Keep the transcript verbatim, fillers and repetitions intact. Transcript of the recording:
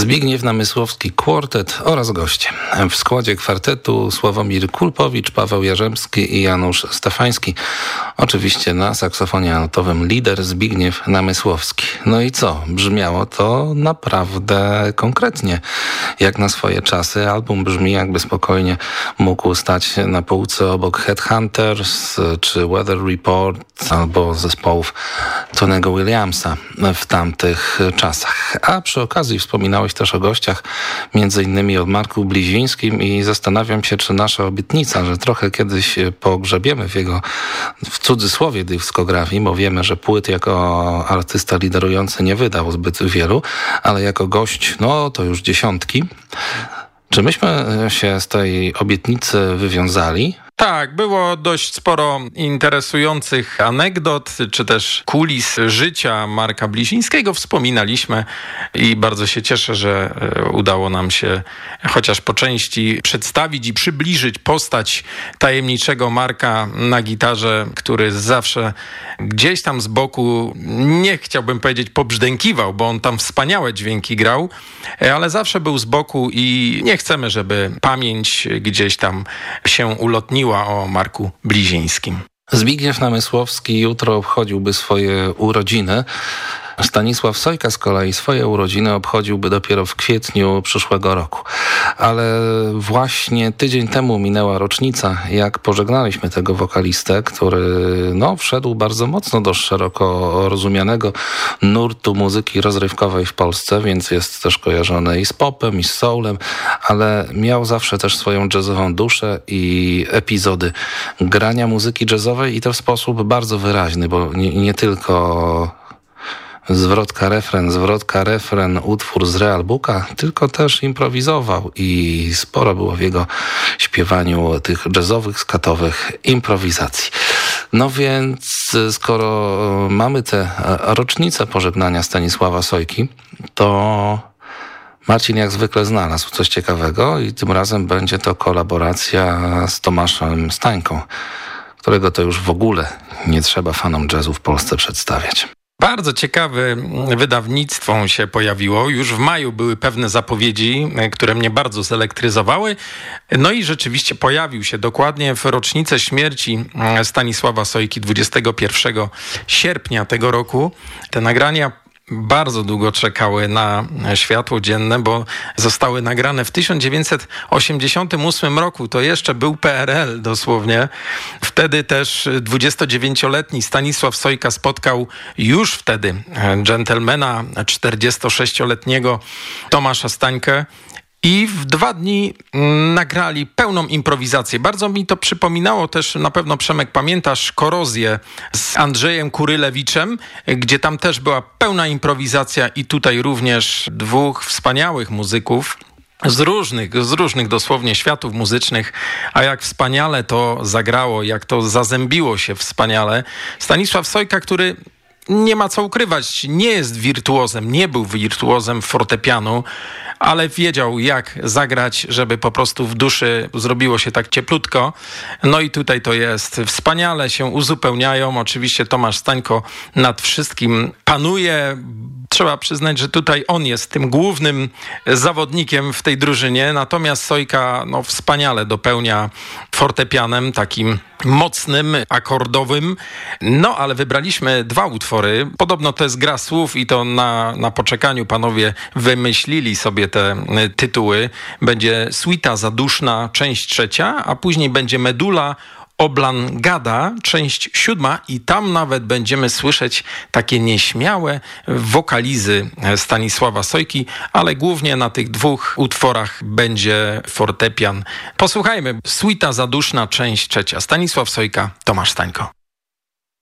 Zbigniew Namysłowski Quartet oraz goście. W składzie kwartetu Sławomir Kulpowicz, Paweł Jarzębski i Janusz Stefański. Oczywiście na saksofonie altowym lider Zbigniew Namysłowski. No i co? Brzmiało to naprawdę konkretnie. Jak na swoje czasy. Album brzmi, jakby spokojnie mógł stać na półce obok Headhunters czy Weather Report albo zespołów Tonego Williamsa w tamtych czasach. A przy okazji wspominałeś też o gościach, między innymi o Marku Blizińskim i zastanawiam się, czy nasza obietnica, że trochę kiedyś pogrzebiemy w jego, w cudzysłowie, dyskografii, bo wiemy, że płyt jako artysta liderujący nie wydał zbyt wielu, ale jako gość, no to już dziesiątki. Czy myśmy się z tej obietnicy wywiązali? Tak, było dość sporo interesujących anegdot, czy też kulis życia Marka Blizińskiego. Wspominaliśmy i bardzo się cieszę, że udało nam się chociaż po części przedstawić i przybliżyć postać tajemniczego Marka na gitarze, który zawsze gdzieś tam z boku, nie chciałbym powiedzieć pobrzdękiwał, bo on tam wspaniałe dźwięki grał, ale zawsze był z boku i nie chcemy, żeby pamięć gdzieś tam się ulotniła o Marku Blizińskim. Zbigniew Namysłowski jutro obchodziłby swoje urodziny. Stanisław Sojka z kolei swoje urodziny obchodziłby dopiero w kwietniu przyszłego roku. Ale właśnie tydzień temu minęła rocznica, jak pożegnaliśmy tego wokalistę, który no, wszedł bardzo mocno do szeroko rozumianego nurtu muzyki rozrywkowej w Polsce, więc jest też kojarzony i z popem, i z soulem, ale miał zawsze też swoją jazzową duszę i epizody grania muzyki jazzowej i to w sposób bardzo wyraźny, bo nie, nie tylko zwrotka, refren, zwrotka, refren, utwór z Real Booka, tylko też improwizował i sporo było w jego śpiewaniu tych jazzowych, skatowych improwizacji. No więc skoro mamy tę rocznicę pożegnania Stanisława Sojki, to Marcin jak zwykle znalazł coś ciekawego i tym razem będzie to kolaboracja z Tomaszem Stańką, którego to już w ogóle nie trzeba fanom jazzu w Polsce przedstawiać. Bardzo ciekawe wydawnictwo się pojawiło. Już w maju były pewne zapowiedzi, które mnie bardzo zelektryzowały. No i rzeczywiście pojawił się dokładnie w rocznicę śmierci Stanisława Sojki dwudziestego pierwszego sierpnia tego roku. Te nagrania bardzo długo czekały na światło dzienne, bo zostały nagrane w tysiąc dziewięćset osiemdziesiątym ósmym roku. To jeszcze był P R L dosłownie. Wtedy też dwudziestodziewięcioletni Stanisław Sojka spotkał już wtedy dżentelmena czterdziestosześcioletniego Tomasza Stańkę. I w dwa dni nagrali pełną improwizację. Bardzo mi to przypominało też, na pewno Przemek pamiętasz, Korozję z Andrzejem Kurylewiczem, gdzie tam też była pełna improwizacja i tutaj również dwóch wspaniałych muzyków z różnych, z różnych dosłownie światów muzycznych, a jak wspaniale to zagrało, jak to zazębiło się wspaniale. Stanisław Sojka, który nie ma co ukrywać, nie jest wirtuozem, nie był wirtuozem fortepianu, ale wiedział jak zagrać, żeby po prostu w duszy zrobiło się tak cieplutko. No i tutaj to jest. Wspaniale się uzupełniają. Oczywiście Tomasz Stańko nad wszystkim panuje. Trzeba przyznać, że tutaj on jest tym głównym zawodnikiem w tej drużynie, natomiast Sojka no, wspaniale dopełnia fortepianem takim mocnym, akordowym. No, ale wybraliśmy dwa utwory. Podobno to jest gra słów i to na, na poczekaniu panowie wymyślili sobie te tytuły. Będzie Suita Zaduszna, część trzecia, a później będzie Medula Oblongata, część siódma i tam nawet będziemy słyszeć takie nieśmiałe wokalizy Stanisława Sojki, ale głównie na tych dwóch utworach będzie fortepian. Posłuchajmy. Suita Zaduszna, część trzecia. Stanisław Sojka, Tomasz Stańko.